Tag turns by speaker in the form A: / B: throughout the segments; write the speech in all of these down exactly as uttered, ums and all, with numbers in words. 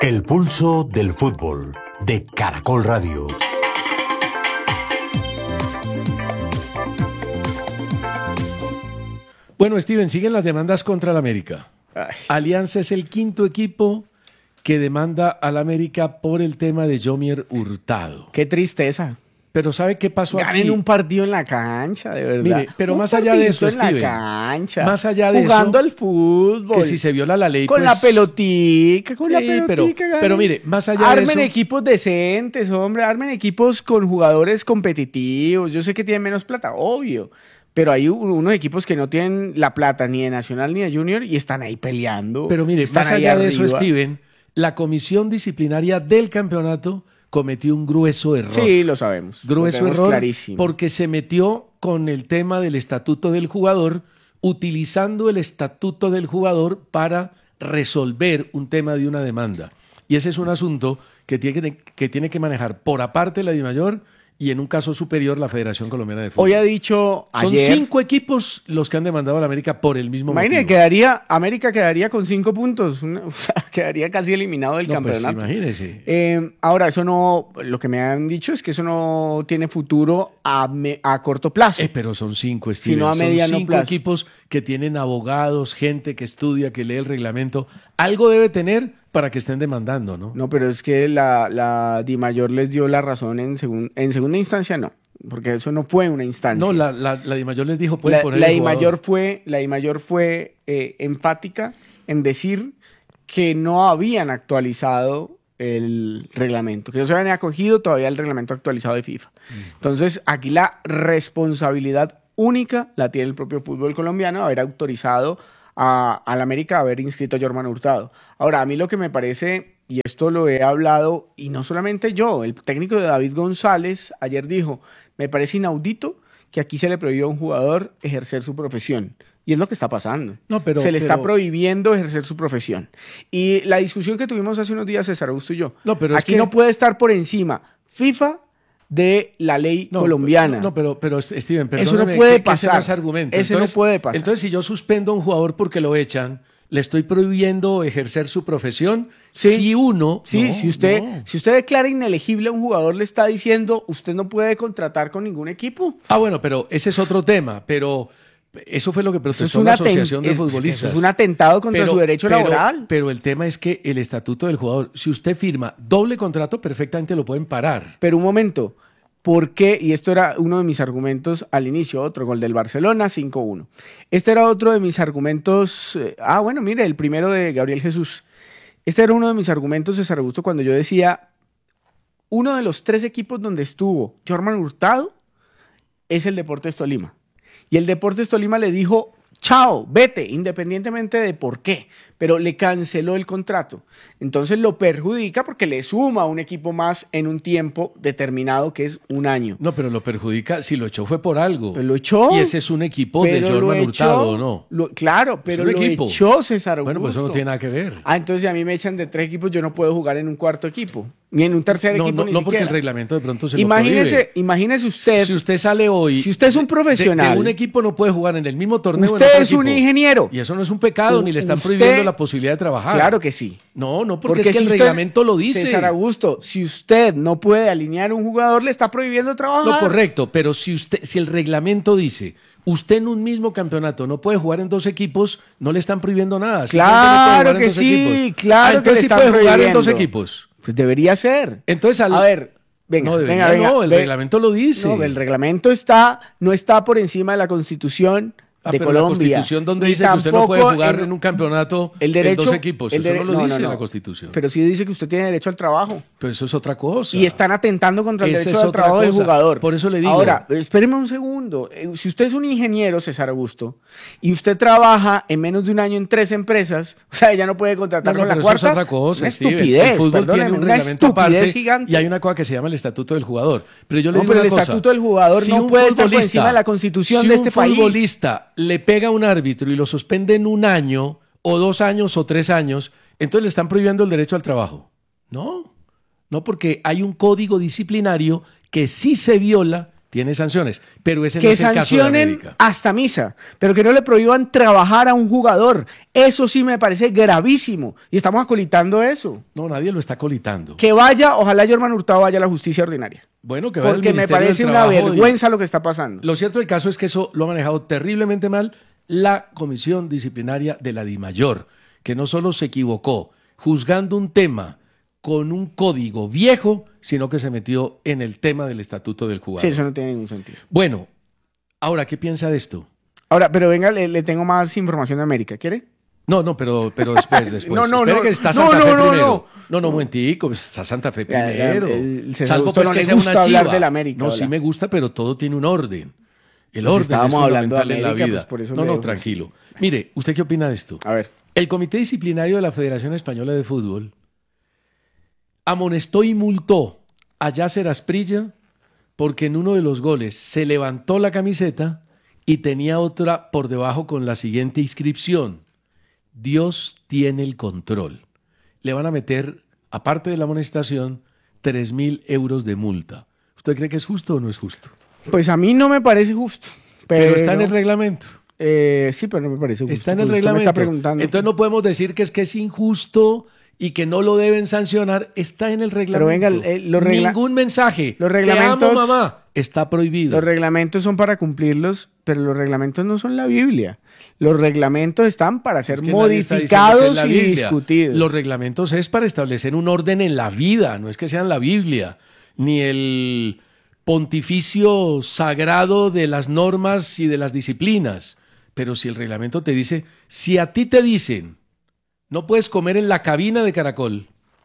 A: El pulso del fútbol de Caracol Radio.
B: Bueno, Steven, siguen las demandas contra el América. Ay. Alianza es el quinto equipo que demanda al América por el tema de Yomier Hurtado.
C: Qué tristeza.
B: Pero ¿sabe qué pasó
C: Ganen
B: aquí?
C: Ganen un partido en la cancha, de verdad.
B: Mire, pero
C: un
B: más allá de eso,
C: en
B: Steven,
C: la cancha,
B: más allá de
C: jugando
B: eso,
C: al fútbol,
B: que si se viola la ley,
C: con
B: pues,
C: la pelotica, con
B: sí,
C: la pelotica.
B: Pero, pero mire, más allá
C: armen
B: de eso,
C: equipos decentes, hombre, armen equipos con jugadores competitivos. Yo sé que tienen menos plata, obvio. Pero hay unos equipos que no tienen la plata ni de Nacional ni de Junior y están ahí peleando.
B: Pero mire, más allá de eso, Steven, la comisión disciplinaria del campeonato cometió un grueso error.
C: Sí, lo sabemos.
B: Grueso
C: lo
B: error
C: clarísimo.
B: Porque se metió con el tema del estatuto del jugador, utilizando el estatuto del jugador para resolver un tema de una demanda. Y ese es un asunto que tiene que, que, tiene que manejar por aparte la DIMAYOR y en un caso superior la Federación Colombiana de Fútbol.
C: Hoy ha dicho ayer...
B: Son cinco equipos los que han demandado a la América por el mismo
C: Imagínate,
B: motivo.
C: quedaría, América quedaría con cinco puntos, una, o sea, quedaría casi eliminado del
B: no,
C: campeonato.
B: Pues, imagínese.
C: Eh, ahora, eso no, lo que me han dicho es que eso no tiene futuro a, me, a corto plazo.
B: Eh, pero son cinco, Steven.
C: Sino a mediano
B: son cinco
C: plazo.
B: equipos que tienen abogados, gente que estudia, que lee el reglamento. Algo debe tener para que estén demandando, ¿no?
C: No, pero es que la, la DIMAYOR les dio la razón en, segun, en segunda instancia, no. Porque eso no fue una instancia.
B: No, la, la, la DIMAYOR les dijo, pueden
C: la,
B: poner
C: la
B: el
C: DIMAYOR fue, la DIMAYOR fue eh, empática en decir que no habían actualizado el reglamento, que no se habían acogido todavía el reglamento actualizado de FIFA. Mm. Entonces, aquí la responsabilidad única la tiene el propio fútbol colombiano, haber autorizado a, a la América a haber inscrito a Yomier Hurtado. Ahora, a mí lo que me parece, y esto lo he hablado, y no solamente yo, el técnico de David González ayer dijo, me parece inaudito que aquí se le prohibió a un jugador ejercer su profesión. Y es lo que está pasando.
B: No, pero,
C: se le
B: pero...
C: está prohibiendo ejercer su profesión. Y la discusión que tuvimos hace unos días, César Augusto y yo,
B: no, pero
C: aquí
B: es que...
C: no puede estar por encima FIFA de la ley
B: no,
C: colombiana.
B: No, no, pero, pero Steven, perdóname.
C: Eso no puede
B: que,
C: pasar.
B: Que ese no es argumento.
C: Ese
B: entonces,
C: no puede pasar.
B: Entonces, si yo suspendo a un jugador porque lo echan, le estoy prohibiendo ejercer su profesión.
C: Sí.
B: Si uno...
C: Sí,
B: no,
C: si, usted,
B: no.
C: si usted declara inelegible a un jugador, le está diciendo, usted no puede contratar con ningún equipo.
B: Ah, bueno, pero ese es otro tema, pero... Eso fue lo que protestó la Asociación de Futbolistas.
C: Eso es un atentado contra
B: pero,
C: su derecho
B: pero,
C: laboral.
B: Pero el tema es que el estatuto del jugador, si usted firma doble contrato, perfectamente lo pueden parar.
C: Pero un momento, ¿por qué? Y esto era uno de mis argumentos al inicio, otro gol del Barcelona, cinco uno. Este era otro de mis argumentos. Eh, ah, bueno, mire, el primero de Gabriel Jesús. Este era uno de mis argumentos, César Augusto, cuando yo decía, uno de los tres equipos donde estuvo Yomier Hurtado es el Deportes Tolima. Y el Deportes Tolima le dijo, chao, vete, independientemente de por qué, pero le canceló el contrato. Entonces lo perjudica porque le suma un equipo más en un tiempo determinado que es un año.
B: No, pero lo perjudica, si lo echó fue por algo.
C: Pero lo echó.
B: Y ese es un equipo de Yomier Hurtado, ¿no?
C: Lo, claro, pero
B: es
C: lo
B: equipo.
C: echó César Augusto.
B: Bueno, pues eso no tiene nada que ver.
C: Ah, entonces si a mí me echan de tres equipos, yo no puedo jugar en un cuarto equipo. Ni en un tercer
B: no,
C: equipo,
B: no,
C: ni
B: no
C: siquiera.
B: porque el reglamento de pronto se
C: imagínese,
B: lo prohíbe.
C: Imagínese usted.
B: Si usted sale hoy...
C: Si usted es un profesional.
B: De, de un equipo no puede jugar en el mismo torneo.
C: Usted
B: en otro
C: es un
B: equipo.
C: ingeniero.
B: Y eso no es un pecado,
C: U
B: ni le están
C: usted,
B: prohibiendo la posibilidad de trabajar.
C: Claro que sí.
B: No, no, porque,
C: porque
B: es que
C: si
B: el
C: usted,
B: reglamento lo dice.
C: César Augusto, si usted no puede alinear a un jugador, le está prohibiendo trabajar.
B: Lo correcto, pero si usted, si el reglamento dice, usted en un mismo campeonato no puede jugar en dos equipos, no le están prohibiendo nada.
C: Claro no que sí,
B: equipos.
C: claro
B: ah,
C: que le
B: sí
C: están
B: puede
C: prohibiendo.
B: jugar en dos equipos.
C: Pues debería ser.
B: Entonces, al...
C: a ver, venga,
B: no, debería,
C: venga, venga.
B: No, el
C: ve,
B: reglamento lo dice.
C: No, el reglamento está, no está por encima de la Constitución.
B: Ah,
C: de
B: pero
C: Colombia.
B: la Constitución donde
C: Ni
B: dice que usted no puede jugar
C: en,
B: en un campeonato
C: el derecho,
B: en dos equipos.
C: El
B: eso no lo
C: no,
B: dice
C: no, no.
B: la Constitución.
C: Pero sí dice que usted tiene derecho al trabajo.
B: Pero eso es otra cosa.
C: Y están atentando contra el
B: Esa
C: derecho
B: es
C: al trabajo
B: cosa.
C: del jugador.
B: Por eso le digo.
C: Ahora, espéreme un segundo. Si usted es un ingeniero, César Augusto, y usted trabaja en menos de un año en tres empresas, o sea, ya no puede contratar
B: no, no,
C: con la
B: pero
C: cuarta.
B: Eso es otra cosa,
C: una
B: Steven.
C: estupidez,
B: el fútbol
C: perdóneme,
B: tiene un
C: una
B: reglamento
C: estupidez
B: aparte
C: gigante.
B: y hay una cosa que se llama el Estatuto del Jugador. Pero yo le
C: no,
B: digo
C: pero
B: una
C: el
B: cosa.
C: Estatuto del Jugador
B: si
C: no puede estar por encima de la Constitución
B: si
C: de este país.
B: Si un futbolista le pega a un árbitro y lo suspende en un año, o dos años, o tres años, entonces le están prohibiendo el derecho al trabajo. No, no, porque hay un código disciplinario que sí se viola tiene sanciones, pero ese no
C: Que
B: es el caso de
C: sancionen
B: América.
C: hasta misa, pero que no le prohíban trabajar a un jugador. Eso sí me parece gravísimo. Y estamos acolitando eso.
B: No, nadie lo está colitando.
C: Que vaya, ojalá Germán Hurtado vaya a la justicia ordinaria.
B: Bueno, que vaya al
C: Porque me
B: Ministerio del
C: parece una
B: Trabajo y-
C: vergüenza lo que está pasando.
B: Lo cierto del caso es que eso lo ha manejado terriblemente mal la Comisión Disciplinaria de la DIMAYOR, que no solo se equivocó juzgando un tema con un código viejo, sino que se metió en el tema del estatuto del
C: Sí,
B: jugador.
C: eso no tiene ningún sentido.
B: Bueno, ahora, ¿qué piensa de esto?
C: Ahora, pero venga, le, le tengo más información de América. ¿Quiere?
B: No, no, pero, pero después, después.
C: No, no,
B: Espere
C: no.
B: que está
C: No,
B: Santa
C: no,
B: Fe
C: no,
B: primero.
C: no.
B: No, no, un momentico, está Santa Fe
C: Ya, ya,
B: primero.
C: el César
B: Salvo
C: Augusto
B: pues
C: no
B: que
C: le
B: sea
C: gusta
B: una
C: hablar
B: chiva.
C: del América,
B: No, sí
C: hola.
B: me gusta, pero todo tiene un orden. El
C: Pues
B: orden
C: estábamos
B: es
C: hablando de
B: fundamental en la
C: América,
B: vida.
C: pues por eso
B: no,
C: le
B: no,
C: dejo
B: tranquilo. Mire, ¿usted qué opina de esto?
C: A ver.
B: El Comité Disciplinario de la Federación Española de Fútbol amonestó y multó a Yasser Asprilla porque en uno de los goles se levantó la camiseta y tenía otra por debajo con la siguiente inscripción: Dios tiene el control. Le van a meter, aparte de la amonestación, tres mil euros de multa. ¿Usted cree que es justo o no es justo?
C: Pues a mí no me parece justo. Pero,
B: Pero está en el reglamento.
C: Eh, sí, pero no me parece justo.
B: Está en el
C: Pues usted me
B: reglamento.
C: está preguntando.
B: Entonces no podemos decir que es que es injusto y que no lo deben sancionar. Está en el reglamento.
C: venga, eh, los regla-
B: Ningún mensaje.
C: los
B: Te
C: reglamentos-
B: amo, mamá. Está prohibido.
C: Los reglamentos son para cumplirlos, pero los reglamentos no son la Biblia. Los reglamentos están para ser
B: Es que nadie está diciendo que es
C: modificados
B: la
C: y
B: Biblia.
C: discutidos.
B: Los reglamentos es para establecer un orden en la vida, no es que sean la Biblia, ni el pontificio sagrado de las normas y de las disciplinas. Pero si el reglamento te dice, si a ti te dicen, no puedes comer en la cabina de Caracol,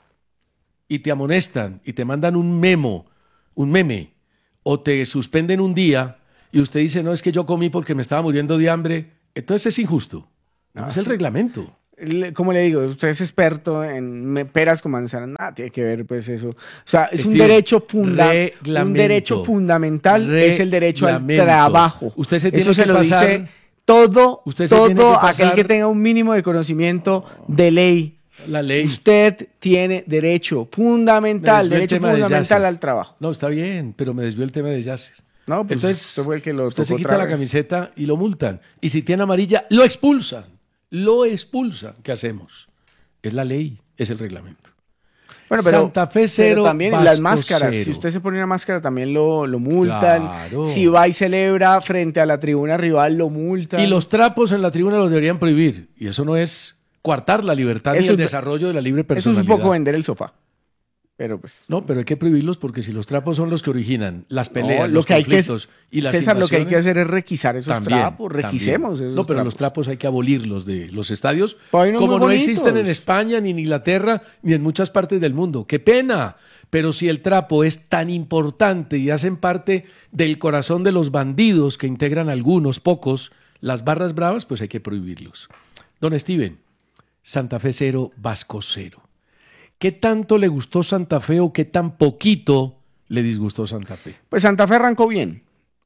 B: y te amonestan y te mandan un memo, un meme, o te suspenden un día, y usted dice, no, es que yo comí porque me estaba muriendo de hambre, entonces es injusto. No,
C: No,
B: es el
C: sí.
B: reglamento.
C: Le- Como le digo, usted es experto en me- peras con manzanas, nada tiene que ver pues eso. O sea, es un
B: Steve,
C: derecho funda un
B: reglamento.
C: derecho fundamental es el derecho al
B: Reglamento.
C: trabajo.
B: Usted se tiene
C: eso se
B: que
C: lo
B: pasar-
C: dice todo,
B: Usted se tiene
C: todo
B: que
C: aquel
B: pasar-
C: que tenga un mínimo de conocimiento de ley.
B: La ley.
C: Usted tiene derecho
B: Me
C: fundamental,
B: desvió el
C: derecho
B: tema de
C: fundamental
B: Yasser.
C: al trabajo.
B: No, está bien, pero me desvió el tema de Yasser.
C: No, pues
B: Entonces,
C: usted fue el que lo
B: usted se
C: tocó
B: quita
C: otra
B: la
C: vez.
B: camiseta y lo multan. Y si tiene amarilla, lo expulsan. Lo expulsan. ¿Qué hacemos? Es la ley, es el reglamento.
C: Bueno, pero,
B: Santa Fe cero,
C: pero también
B: Vasco
C: las máscaras.
B: cero.
C: Si usted se pone una máscara, también lo, lo multan.
B: Claro.
C: Si va y celebra frente a la tribuna rival, lo multan.
B: Y los trapos en la tribuna los deberían prohibir. Y eso no es coartar la libertad ni
C: Eso
B: el
C: es-
B: desarrollo de la libre
C: Eso es
B: personalidad.
C: un poco vender el sofá. Pero pues.
B: No, pero hay que prohibirlos porque si los trapos son los que originan las peleas,
C: no, lo
B: los
C: que hay que,
B: conflictos y las
C: César, lo que hay que
B: invasiones,
C: hacer es requisar esos
B: también,
C: trapos. Requisemos
B: también.
C: esos
B: No, pero
C: trapos.
B: los trapos hay que abolirlos de los estadios,
C: Pero hay unos
B: como
C: muy
B: no
C: bonitos.
B: existen en España, ni en Inglaterra, ni en muchas partes del mundo. ¡Qué pena! Pero si el trapo es tan importante y hacen parte del corazón de los bandidos que integran algunos, pocos, las barras bravas, pues hay que prohibirlos. Don Steven, Santa Fe cero, Vasco cero. ¿Qué tanto le gustó Santa Fe o qué tan poquito le disgustó Santa Fe?
C: Pues Santa Fe arrancó bien.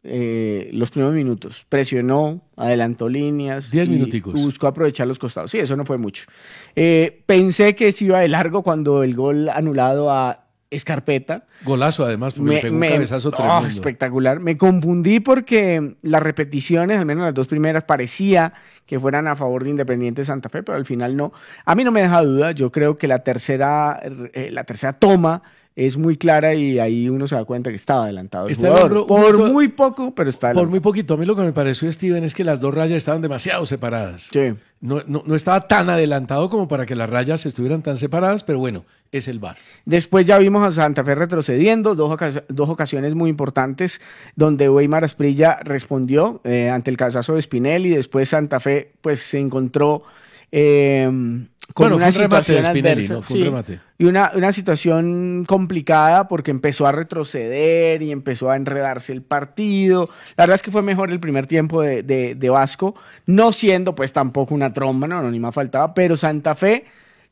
C: eh, los primeros minutos. Presionó, adelantó líneas.
B: Diez
C: y
B: minuticos.
C: Buscó aprovechar los costados. Sí, eso no fue mucho. Eh, pensé que se iba de largo cuando el gol anulado a Escarpeta.
B: Golazo además, porque le pegó un cabezazo
C: oh,
B: tremendo.
C: espectacular. Me confundí porque las repeticiones, al menos las dos primeras, parecía que fueran a favor de Independiente Santa Fe, pero al final no. A mí no me deja duda. Yo creo que la tercera, eh, la tercera toma es muy clara y ahí uno se da cuenta que estaba adelantado el
B: Está
C: jugador.
B: un
C: Por
B: poquito-
C: muy poco, pero está
B: Por
C: adelantado.
B: muy poquito. A mí lo que me pareció, Steven, es que las dos rayas estaban demasiado separadas.
C: Sí.
B: No, no, no estaba tan adelantado como para que las rayas estuvieran tan separadas, pero bueno, es el V A R.
C: Después ya vimos a Santa Fe retrocediendo, dos, ocas- dos ocasiones muy importantes donde Weimar Asprilla respondió eh, ante el cabezazo de Spinelli. Después Santa Fe pues se encontró eh, con
B: Bueno,
C: una
B: fue un remate
C: situación
B: de Spinelli,
C: adversa,
B: ¿no? Fue un
C: sí,
B: remate.
C: y una, una situación complicada porque empezó a retroceder y empezó a enredarse el partido. La verdad es que fue mejor el primer tiempo de, de, de Vasco, no siendo pues tampoco una tromba, no, no, ni más faltaba, pero Santa Fe,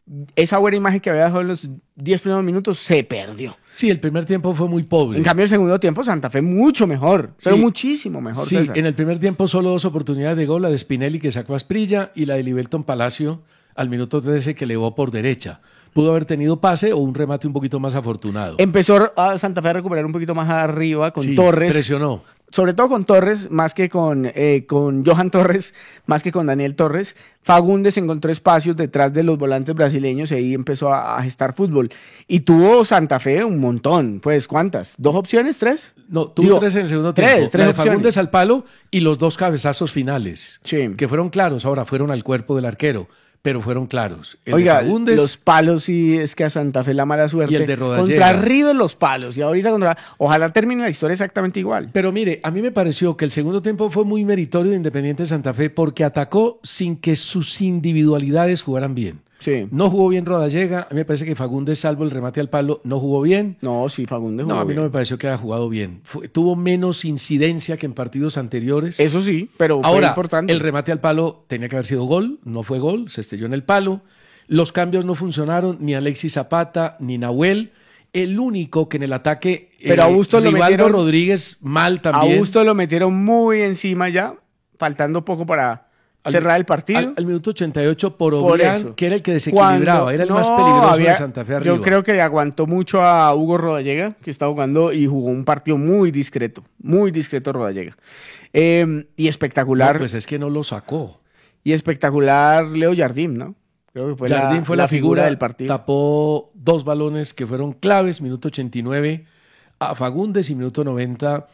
C: esa buena imagen que había dejado en los diez primeros minutos, se perdió.
B: Sí, el primer tiempo fue muy pobre.
C: En cambio, el segundo tiempo, Santa Fe mucho mejor, pero
B: Sí.
C: muchísimo mejor.
B: Sí,
C: César.
B: en el primer tiempo solo dos oportunidades de gol, la de Spinelli que sacó a Asprilla y la de Libelton Palacio al minuto trece que elevó por derecha. Pudo haber tenido pase o un remate un poquito más afortunado.
C: Empezó a Santa Fe a recuperar un poquito más arriba con
B: Sí,
C: Torres.
B: presionó.
C: Sobre todo con Torres, más que con, eh, con Johan Torres, más que con Daniel Torres. Fagundes encontró espacios detrás de los volantes brasileños y ahí empezó a, a gestar fútbol. Y tuvo Santa Fe un montón. Pues, ¿cuántas? ¿Dos opciones? ¿Tres?
B: No, tuvo
C: Digo,
B: tres en el segundo
C: tres,
B: tiempo.
C: tres
B: La de
C: opciones.
B: Fagundes al palo y los dos cabezazos finales.
C: Sí.
B: Que fueron claros. Ahora fueron al cuerpo del arquero, pero fueron claros. El
C: Oiga,
B: de Fagundes,
C: los palos sí es que a Santa Fe la mala suerte.
B: Y el de Rodallega.
C: Contra River los palos y ahorita contra... Ojalá termine la historia exactamente igual.
B: Pero mire, a mí me pareció que el segundo tiempo fue muy meritorio de Independiente Santa Fe porque atacó sin que sus individualidades jugaran bien.
C: Sí.
B: No jugó bien Rodallega, a mí me parece que Fagundes, salvo el remate al palo, no jugó bien.
C: No, sí, Fagundes
B: No,
C: jugó
B: a mí
C: bien.
B: no me pareció que haya jugado bien. Fue- tuvo menos incidencia que en partidos anteriores.
C: Eso sí, pero fue
B: Ahora,
C: importante.
B: el remate al palo tenía que haber sido gol, no fue gol, se estrelló en el palo. Los cambios no funcionaron, ni Alexis Zapata, ni Nahuel. El único que en el ataque,
C: Pero a Bustos lo
B: Rivaldo
C: metieron-
B: Rodríguez mal
C: A
B: también.
C: Augusto lo metieron muy encima ya, faltando poco para
B: Al-
C: cerrar el partido.
B: Al, al minuto ochenta y ocho por
C: Por
B: Oblián,
C: eso.
B: que era el que desequilibraba,
C: Cuando-
B: era el
C: no,
B: más peligroso
C: había-
B: de Santa Fe arriba.
C: Yo creo que aguantó mucho a Hugo Rodallega, que estaba jugando y jugó un partido muy discreto, muy discreto Rodallega. Eh, y espectacular,
B: No, pues es que no lo sacó.
C: y espectacular Leo Jardim, ¿no? Creo que fue
B: Jardín
C: la,
B: fue la, figura,
C: del partido.
B: tapó dos balones que fueron claves, minuto ochenta y nueve a Fagundes y minuto noventa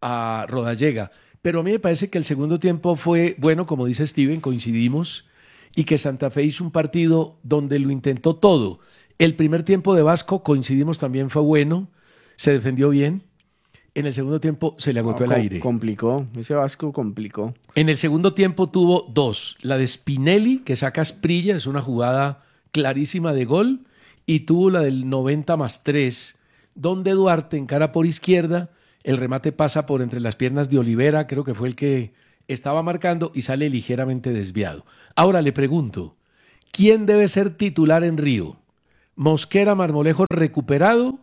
B: a Rodallega. Pero a mí me parece que el segundo tiempo fue bueno, como dice Steven, coincidimos, y que Santa Fe hizo un partido donde lo intentó todo. El primer tiempo de Vasco, coincidimos, también fue bueno, se defendió bien. En el segundo tiempo se le agotó
C: No,
B: el
C: com-
B: aire.
C: Complicó, ese Vasco complicó.
B: En el segundo tiempo tuvo dos. La de Spinelli, que saca a Asprilla, es una jugada clarísima de gol. Y tuvo la del noventa más tres, donde Duarte encara por izquierda. El remate pasa por entre las piernas de Olivera, creo que fue el que estaba marcando, y sale ligeramente desviado. Ahora le pregunto, ¿quién debe ser titular en Río? ¿Mosquera Marmolejo recuperado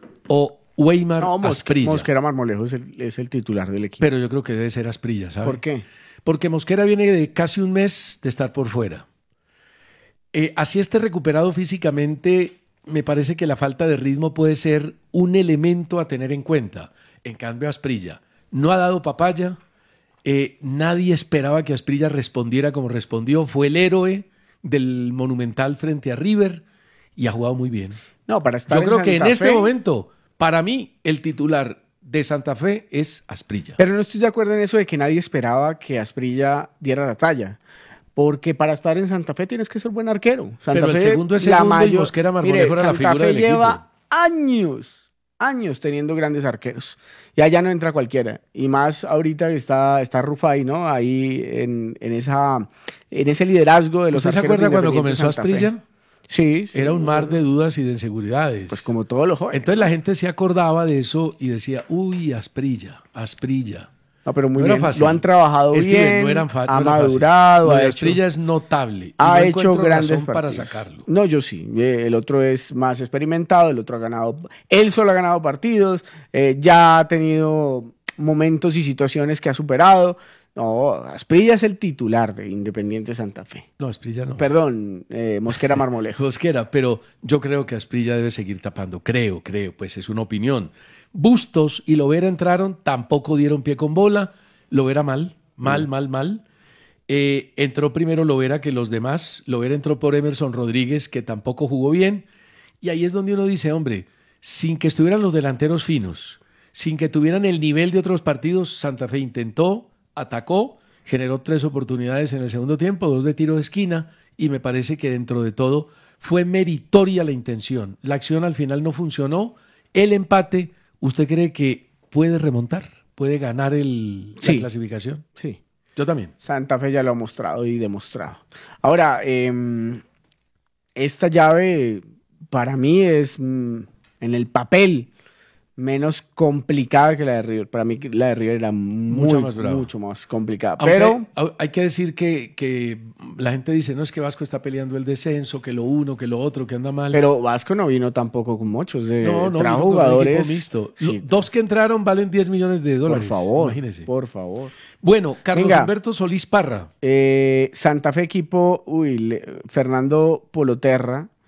B: o Weimar
C: No, Mosque-
B: Asprilla?
C: Mosquera Marmolejo es el, es el titular del equipo.
B: Pero yo creo que debe ser Asprilla, ¿sabe?
C: ¿Por qué?
B: Porque Mosquera viene de casi un mes de estar por fuera. Eh, así esté recuperado físicamente, me parece que la falta de ritmo puede ser un elemento a tener en cuenta. En cambio, Asprilla no ha dado papaya. Eh, nadie esperaba que Asprilla respondiera como respondió. Fue el héroe del Monumental frente a River y ha jugado muy bien.
C: No, para estar
B: Yo creo que en
C: Santa
B: este
C: Fe-
B: momento, para mí, el titular de Santa Fe es Asprilla.
C: Pero no estoy de acuerdo en eso de que nadie esperaba que Asprilla diera la talla. Porque para estar en Santa Fe tienes que ser buen arquero. Santa
B: Pero el
C: Fe,
B: segundo es
C: la
B: segundo y
C: mayor-
B: Mosquera Marmolejo
C: Mire,
B: era la
C: Santa
B: figura
C: Fe
B: del
C: lleva años, años teniendo grandes arqueros. Y allá no entra cualquiera. Y más ahorita que está, está Rufai, ¿no? Ahí en, en, esa, en ese liderazgo de los
B: ¿Usted se
C: arqueros de
B: acuerda cuando
C: Independiente
B: comenzó
C: Santa Fe.
B: Asprilla?
C: Sí, sí.
B: Era un mar de dudas y de inseguridades.
C: Pues como todos los jóvenes.
B: Entonces la gente se acordaba de eso y decía, uy, Asprilla, Asprilla.
C: No, pero muy
B: No era
C: bien.
B: fácil.
C: Lo han trabajado
B: Steven,
C: bien,
B: no eran fa-
C: ha
B: no era fácil.
C: madurado,
B: Lo
C: ha
B: de
C: hecho,
B: Asprilla es notable. y
C: ha
B: no
C: hecho
B: encuentro
C: grandes
B: razón para
C: partidos.
B: sacarlo.
C: No, yo sí. Eh, El otro es más experimentado, el otro ha ganado. Él solo ha ganado partidos, eh, ya ha tenido momentos y situaciones que ha superado. No, Asprilla es el titular de Independiente Santa Fe.
B: No, Asprilla no.
C: Perdón, eh, Mosquera Marmolejo.
B: Mosquera, pero yo creo que Asprilla debe seguir tapando. Creo, creo, pues es una opinión. Bustos y Lovera entraron, tampoco dieron pie con bola. Lovera mal, mal, mal, mal. Eh, entró primero Lovera que los demás. Lovera entró por Emerson Rodríguez, que tampoco jugó bien. Y ahí es donde uno dice, hombre, sin que estuvieran los delanteros finos, sin que tuvieran el nivel de otros partidos, Santa Fe intentó, atacó, generó tres oportunidades en el segundo tiempo, dos de tiro de esquina, y me parece que dentro de todo fue meritoria la intención. La acción al final no funcionó. El empate, ¿usted cree que puede remontar? ¿Puede ganar el, la
C: Sí.
B: clasificación?
C: Sí.
B: Yo también.
C: Santa Fe ya lo ha mostrado y demostrado. Ahora, eh, esta llave para mí es mm, en el papel menos complicada que la de River. Para mí la de River era muy,
B: Mucho más brava.
C: mucho más complicada.
B: Aunque
C: Pero
B: hay- hay que decir que, que la gente dice, no es que Vasco está peleando el descenso, que lo uno, que lo otro, que anda mal.
C: Pero Vasco no vino tampoco con muchos. De,
B: no, no,
C: trajo
B: vino con un
C: jugadores.
B: equipo mixto.
C: Sí,
B: Lo- Dos que entraron valen diez millones de
C: por
B: dólares.
C: favor,
B: Imagínese.
C: por favor.
B: Bueno, Carlos
C: Venga.
B: Humberto Solís Parra.
C: Eh, Santa Fe equipo, uy, le- Fernando Poloterra,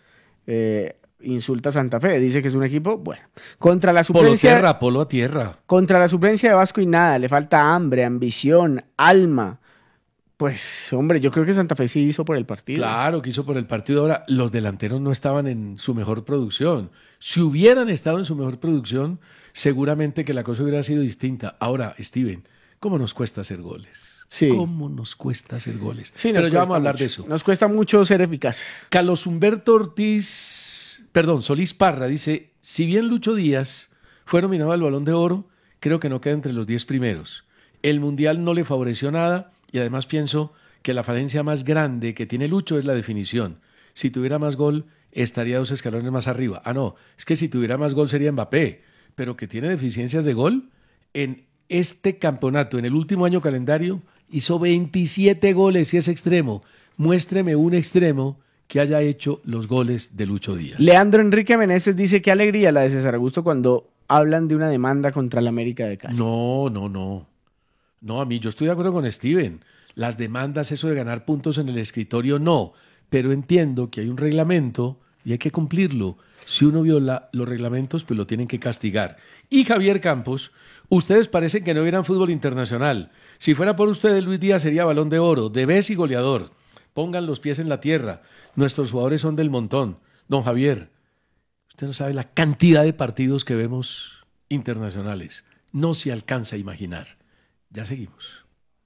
C: eh, insulta a Santa Fe, dice que es un equipo, bueno, contra la
B: Polo
C: suplencia,
B: tierra, polo a tierra.
C: contra la suplencia de Vasco y nada, le falta hambre, ambición, alma. Pues, hombre, yo creo que Santa Fe sí hizo por el partido.
B: Claro que hizo por el partido. Ahora, los delanteros no estaban en su mejor producción. Si hubieran estado en su mejor producción, seguramente que la cosa hubiera sido distinta. Ahora, Steven, ¿cómo nos cuesta hacer goles?
C: Sí.
B: ¿Cómo nos cuesta hacer goles?
C: Sí, nos
B: Pero ya vamos
C: cuesta
B: a hablar
C: mucho.
B: de eso.
C: Nos cuesta mucho ser eficaz.
B: Carlos Humberto Ortiz, perdón, Solís Parra dice, si bien Lucho Díaz fue nominado al Balón de Oro, creo que no queda entre los diez primeros. El Mundial no le favoreció nada y además pienso que la falencia más grande que tiene Lucho es la definición. Si tuviera más gol, estaría dos escalones más arriba. Ah, no, es que si tuviera más gol sería Mbappé, pero que tiene deficiencias de gol. En este campeonato, en el último año calendario, hizo veintisiete goles y es extremo. Muéstreme un extremo que haya hecho los goles de Lucho Díaz.
C: Leandro Enrique Meneses dice, qué alegría la de César Augusto cuando hablan de una demanda contra la América de Cali.
B: No, no, no. No, a mí yo estoy de acuerdo con Steven. Las demandas, eso de ganar puntos en el escritorio, no. Pero entiendo que hay un reglamento y hay que cumplirlo. Si uno viola los reglamentos, pues lo tienen que castigar. Y Javier Campos, ustedes parecen que no vieran fútbol internacional. Si fuera por ustedes, Luis Díaz sería Balón de Oro, de vez y goleador. Pongan los pies en la tierra. Nuestros jugadores son del montón. Don Javier, usted no sabe la cantidad de partidos que vemos internacionales. No se alcanza a imaginar. Ya seguimos.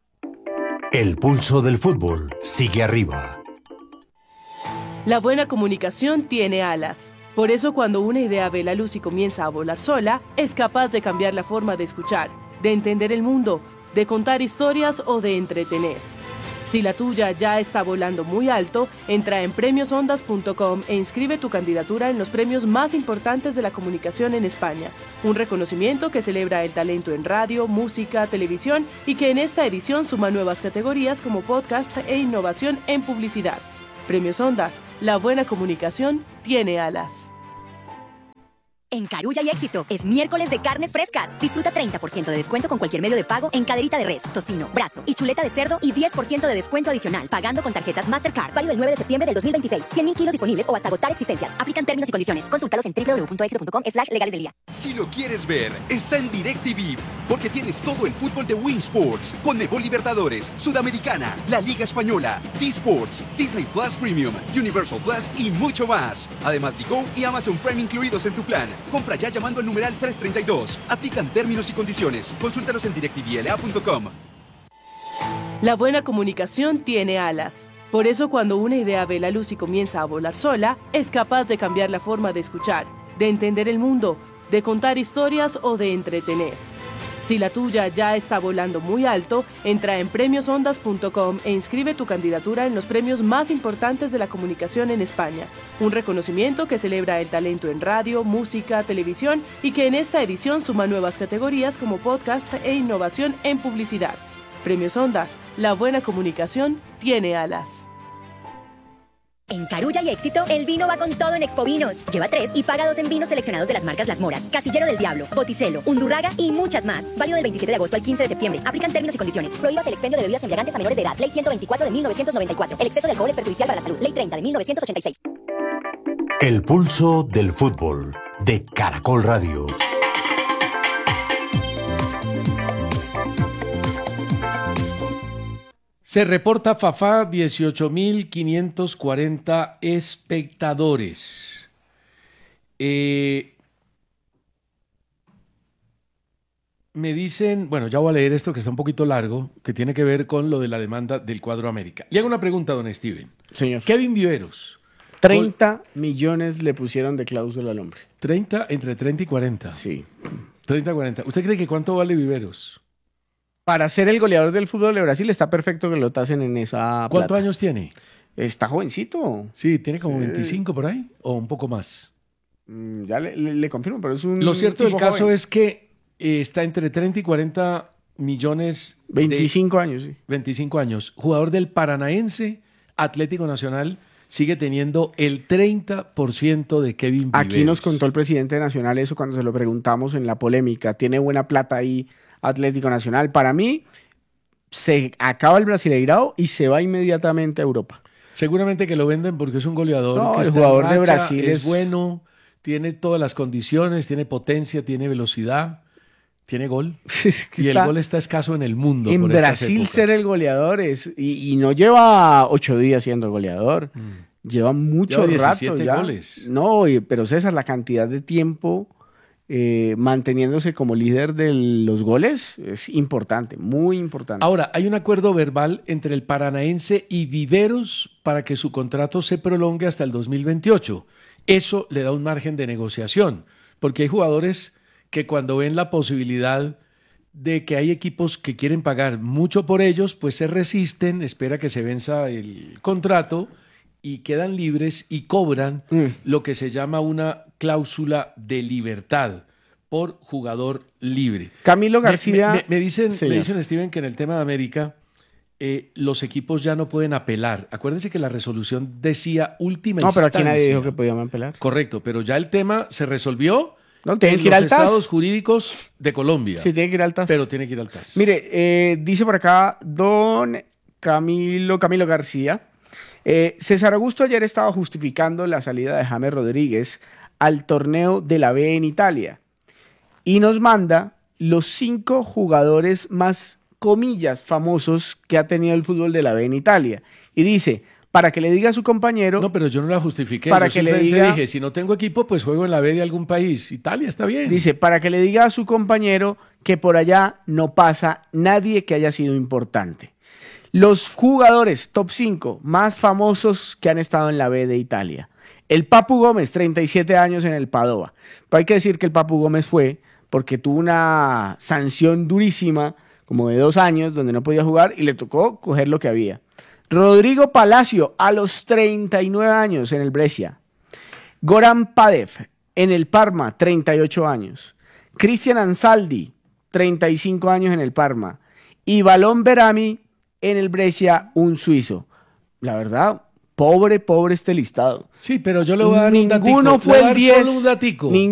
A: El pulso del fútbol sigue arriba.
D: La buena comunicación tiene alas. Por eso cuando una idea ve la luz y comienza a volar sola, es capaz de cambiar la forma de escuchar, de entender el mundo, de contar historias o de entretener. Si la tuya ya está volando muy alto, entra en premios ondas punto com e inscribe tu candidatura en los premios más importantes de la comunicación en España. Un reconocimiento que celebra el talento en radio, música, televisión y que en esta edición suma nuevas categorías como podcast e innovación en publicidad. Premios Ondas, la buena comunicación tiene alas.
E: En Carulla y Éxito es miércoles de carnes frescas. Disfruta treinta por ciento de descuento con cualquier medio de pago en caderita de res, tocino, brazo y chuleta de cerdo y diez por ciento de descuento adicional pagando con tarjetas Mastercard. Válido el nueve de septiembre del dos mil veintiséis. cien mil kilos disponibles o hasta agotar existencias. Aplican términos y condiciones. Consúltalos en doble u doble u doble u punto éxito punto com slash legales del día.
F: Si lo quieres ver, está en DirecTV, porque tienes todo el fútbol de Win Sports, Conmebol Libertadores, Sudamericana, la Liga Española, T-Sports, Disney Plus Premium, Universal Plus y mucho más. Además, Digo y Amazon Prime incluidos en tu plan. Compra ya llamando al numeral trescientos treinta y dos. Aplican términos y condiciones. Consúltalos en direct t v l a punto com.
D: La buena comunicación tiene alas. Por eso cuando una idea ve la luz y comienza a volar sola, es capaz de cambiar la forma de escuchar, de entender el mundo, de contar historias o de entretener. Si la tuya ya está volando muy alto, entra en premios ondas punto com e inscribe tu candidatura en los premios más importantes de la comunicación en España. Un reconocimiento que celebra el talento en radio, música, televisión y que en esta edición suma nuevas categorías como podcast e innovación en publicidad. Premios Ondas, la buena comunicación tiene alas.
E: En Carulla y Éxito, el vino va con todo en Expo Vinos. Lleva tres y paga dos en vinos seleccionados de las marcas Las Moras, Casillero del Diablo, Botticelo, Undurraga y muchas más. Válido del veintisiete de agosto al quince de septiembre. Aplican términos y condiciones. Prohíbas el expendio de bebidas embriagantes a menores de edad. Ley ciento veinticuatro de mil novecientos noventa y cuatro. El exceso de alcohol es perjudicial para la salud. Ley treinta de mil novecientos ochenta y seis.
A: El pulso del fútbol de Caracol Radio.
B: Se reporta Fafá dieciocho mil quinientos cuarenta espectadores. Eh, me dicen, bueno, ya voy a leer esto que está un poquito largo, que tiene que ver con lo de la demanda del cuadro América. Y hago una pregunta, don Steven.
C: Señor.
B: Kevin Viveros.
C: treinta millones le pusieron de cláusula al hombre.
B: treinta, entre treinta y cuarenta.
C: Sí.
B: treinta a cuarenta. ¿Usted cree que cuánto vale Viveros?
C: Para ser el goleador del fútbol de Brasil está perfecto que lo tasen en esa
B: ¿Cuántos
C: plata.
B: años tiene?
C: Está jovencito.
B: Sí, tiene como veinticinco por ahí, o un poco más.
C: Mm, Ya le, le- le confirmo, pero es un
B: Lo cierto del
C: tipo
B: caso
C: joven.
B: es que eh, está entre treinta y cuarenta millones de
C: veinticinco años, sí.
B: veinticinco años. Jugador del Paranaense, Atlético Nacional, sigue teniendo el treinta por ciento de Kevin Viveros.
C: Aquí nos contó el presidente Nacional eso cuando se lo preguntamos en la polémica. Tiene buena plata ahí Atlético Nacional. Para mí, se acaba el Brasileirao y se va inmediatamente a Europa.
B: Seguramente que lo venden porque es un goleador.
C: No,
B: que
C: el
B: está en
C: jugador de
B: racha,
C: Brasil
B: es,
C: es-
B: bueno, tiene todas las condiciones, tiene potencia, tiene velocidad, tiene gol.
C: Es que
B: Y
C: está-
B: el gol está escaso en el mundo.
C: En
B: por estas
C: Brasil
B: épocas.
C: ser el goleador es... Y, y no lleva ocho días siendo goleador. Lleva mucho
B: Lleva
C: rato
B: diecisiete
C: ya.
B: goles.
C: No, y- pero César, la cantidad de tiempo eh, manteniéndose como líder de los goles es importante, muy importante.
B: Ahora, hay un acuerdo verbal entre el Paranaense y Viveros para que su contrato se prolongue hasta el dos mil veintiocho. Eso le da un margen de negociación, porque hay jugadores que cuando ven la posibilidad de que hay equipos que quieren pagar mucho por ellos, pues se resisten, espera que se venza el contrato y quedan libres y cobran
C: Mm.
B: lo que se llama una cláusula de libertad por jugador libre.
C: Camilo
B: Me-
C: García...
B: Me, me- me dicen, me
C: Señor.
B: dicen, Steven, que en el tema de América eh, los equipos ya no pueden apelar. Acuérdense que la resolución decía última
C: No, pero aquí
B: instancia.
C: nadie dijo que podíamos apelar.
B: Correcto, pero ya el tema se resolvió
C: No, tienen
B: en
C: que ir
B: los
C: al T A S.
B: estados jurídicos de Colombia.
C: Sí, tiene que ir al T A S.
B: Pero tiene que ir al T A S.
C: Mire, eh, dice por acá don Camilo, Camilo García. eh, César Augusto ayer estaba justificando la salida de James Rodríguez al torneo de la B en Italia y nos manda los cinco jugadores más, comillas, famosos que ha tenido el fútbol de la B en Italia. Y dice, para que le diga a su compañero...
B: No, pero yo no la justifiqué.
C: Para
B: Yo
C: que le
B: simplemente
C: diga-
B: dije, si no tengo equipo, pues juego en la B de algún país. Italia está bien.
C: Dice, para que le diga a su compañero que por allá no pasa nadie que haya sido importante. Los jugadores top cinco más famosos que han estado en la B de Italia. El Papu Gómez, treinta y siete años en el Padova. Pero hay que decir que el Papu Gómez fue porque tuvo una sanción durísima, como de dos años, donde no podía jugar y le tocó coger lo que había. Rodrigo Palacio, a los treinta y nueve años en el Brescia. Goran Padev, en el Parma, treinta y ocho años. Cristian Ansaldi, treinta y cinco años en el Parma. Y Balón Berami, en el Brescia, un suizo. La verdad, pobre, pobre este listado.
B: Sí, pero yo le voy a dar un datico.
C: Ninguno
B: Le voy
C: fue
B: a dar
C: el diez.
B: solo un datico.